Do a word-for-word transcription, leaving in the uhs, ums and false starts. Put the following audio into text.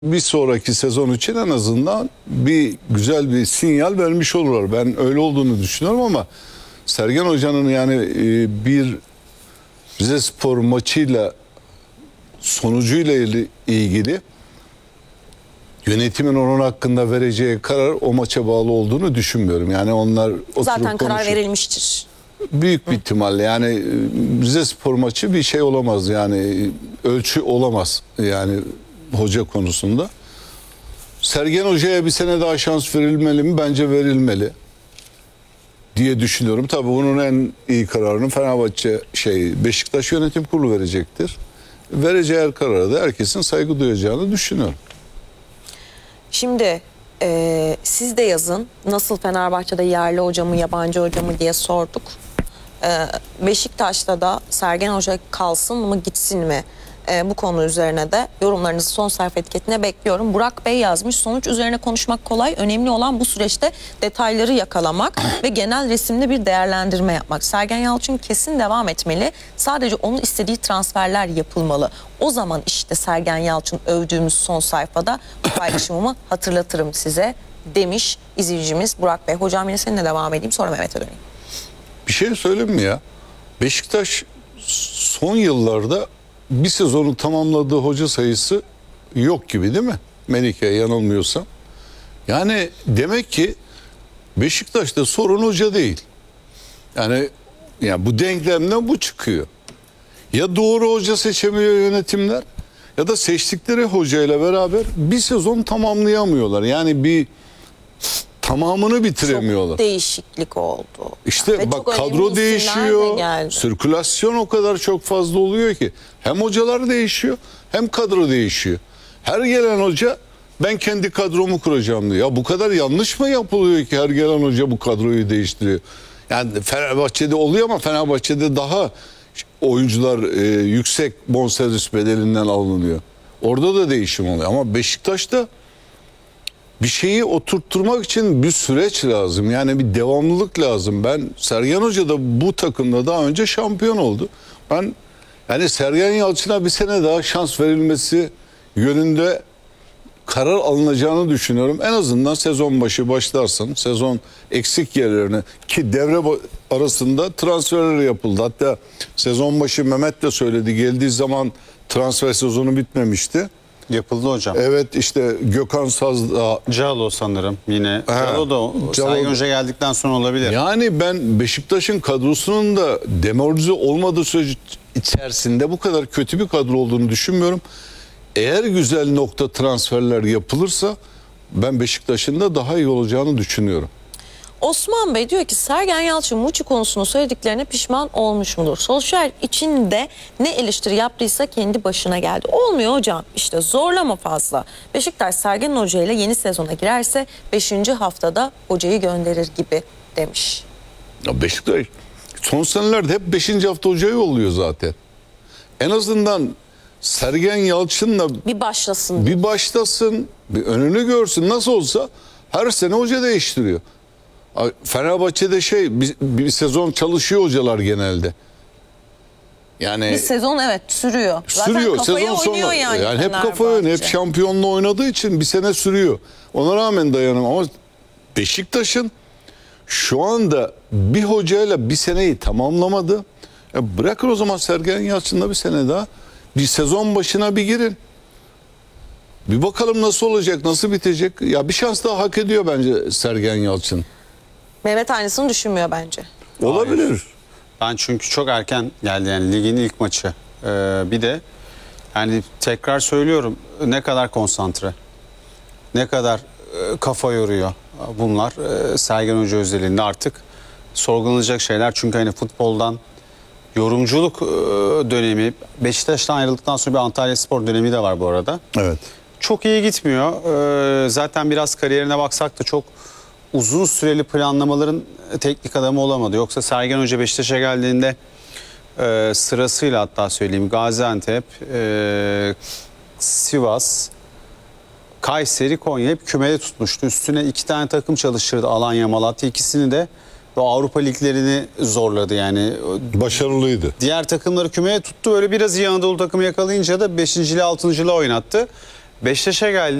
Bir sonraki sezon için en azından bir güzel bir sinyal vermiş olurlar. Ben öyle olduğunu düşünüyorum ama Sergen Hoca'nın yani bir Rizespor maçıyla sonucuyla ilgili yönetimin onun hakkında vereceği karar o maça bağlı olduğunu düşünmüyorum. Yani onlar zaten karar konuşur. verilmiştir. Büyük bir ihtimalle yani Rizespor maçı bir şey olamaz yani ölçü olamaz yani hoca konusunda. Sergen Hoca'ya bir sene daha şans verilmeli mi? Bence verilmeli diye düşünüyorum. Tabii bunun en iyi kararını Fenerbahçe şey Beşiktaş Yönetim Kurulu verecektir. Vereceği her karara da herkesin saygı duyacağını düşünüyorum. Şimdi e, siz de yazın nasıl Fenerbahçe'de yerli hoca mı yabancı hoca mı diye sorduk. E, Beşiktaş'ta da Sergen Hoca kalsın mı gitsin mi? E, bu konu üzerine de yorumlarınızı son sayfa etiketine bekliyorum. Burak Bey yazmış, sonuç üzerine konuşmak kolay, önemli olan bu süreçte detayları yakalamak ve genel resimde bir değerlendirme yapmak. Sergen Yalçın kesin devam etmeli, sadece onun istediği transferler yapılmalı. O zaman işte Sergen Yalçın övdüğümüz son sayfada bu paylaşımımı hatırlatırım size demiş izleyicimiz Burak Bey. Hocam yine seninle devam edeyim, sonra Mehmet'e döneyim. Bir şey söyleyeyim mi ya? Beşiktaş son yıllarda bir sezonu tamamladığı hoca sayısı yok gibi değil mi? Melike yanılmıyorsam. Yani demek ki Beşiktaş'ta sorun hoca değil. Yani, yani bu denklemden bu çıkıyor. Ya doğru hoca seçemiyor yönetimler ya da seçtikleri hocayla beraber bir sezon tamamlayamıyorlar. Yani bir tamamını bitiremiyorlar. Çok değişiklik oldu. İşte Ve bak kadro değişiyor, sirkülasyon o kadar çok fazla oluyor ki. Hem hocalar değişiyor hem kadro değişiyor. Her gelen hoca ben kendi kadromu kuracağım diyor. Ya bu kadar yanlış mı yapılıyor ki her gelen hoca bu kadroyu değiştiriyor? Yani Fenerbahçe'de oluyor ama Fenerbahçe'de daha oyuncular e, yüksek bonservis bedelinden alınıyor. Orada da değişim oluyor ama Beşiktaş'ta bir şeyi oturtturmak için bir süreç lazım. Yani bir devamlılık lazım. Ben Sergen Hoca da bu takımda daha önce şampiyon oldu. Ben yani Sergen Yalçın'a bir sene daha şans verilmesi yönünde karar alınacağını düşünüyorum. En azından sezon başı başlarsın. Sezon eksik yerlerine ki devre arasında transferler yapıldı. Hatta sezon başı Mehmet de söyledi. Geldiği zaman transfer sezonu bitmemişti. Yapıldı hocam. Evet işte Gökhan Sazdağ. Calo sanırım yine. Calo da Sergen Hoca geldikten sonra olabilir. Yani ben Beşiktaş'ın kadrosunun da demoralize olmadığı sürece içerisinde bu kadar kötü bir kadro olduğunu düşünmüyorum. Eğer güzel nokta transferler yapılırsa ben Beşiktaş'ın da daha iyi olacağını düşünüyorum. Osman Bey diyor ki Sergen Yalçın Muçi konusunu söylediklerine pişman olmuş mudur? Solskjaer içinde ne eleştiri yaptıysa kendi başına geldi. Olmuyor hocam, işte zorlama fazla. Beşiktaş Sergen Hoca ile yeni sezona girerse beşinci haftada hocayı gönderir gibi demiş. Ya Beşiktaş son senelerde hep beşinci hafta hocayı yolluyor zaten. En azından Sergen Yalçın'la bir başlasın. Bir başlasın, bir önünü görsün. Nasıl olsa her sene hoca değiştiriyor. Fenerbahçe'de şey bir, bir sezon çalışıyor hocalar genelde. Yani bir sezon evet sürüyor. Sürüyor. Zaten Sezon sonra yani, yani hep kafaya oynuyor. Hep şampiyonla oynadığı için bir sene sürüyor. Ona rağmen dayanım ama Beşiktaş'ın şu anda bir hocayla bir seneyi tamamlamadı. Ya bırakın o zaman Sergen Yalçın'la bir sene daha. Bir sezon başına bir girin. Bir bakalım nasıl olacak, nasıl bitecek. Ya bir şans daha hak ediyor bence Sergen Yalçın. Mehmet aynısını düşünmüyor bence. Olabilir. Hayır. Ben çünkü çok erken geldi yani ligin ilk maçı. Ee, bir de yani tekrar söylüyorum ne kadar konsantre, ne kadar e, kafa yoruyor bunlar e, Sergen Hoca özelinde artık sorgulanacak şeyler. Çünkü hani futboldan yorumculuk e, dönemi, Beşiktaş'tan ayrıldıktan sonra bir Antalyaspor dönemi de var bu arada. Evet. Çok iyi gitmiyor. Ee, zaten biraz kariyerine baksak da çok uzun süreli planlamaların teknik adamı olamadı. Yoksa Sergen Hoca Beşiktaş'a geldiğinde e, sırasıyla hatta söyleyeyim Gaziantep, e, Sivas, Kayseri, Konya hep kümede tutmuştu. Üstüne iki tane takım çalıştırdı, Alanya, Malatya, ikisini de ve Avrupa liglerini zorladı yani. Başarılıydı. Diğer takımları kümeye tuttu. Öyle biraz iyi Anadolu takımı yakalayınca da beşinci ile altıncı ile oynattı. Beşiktaş'a geldi.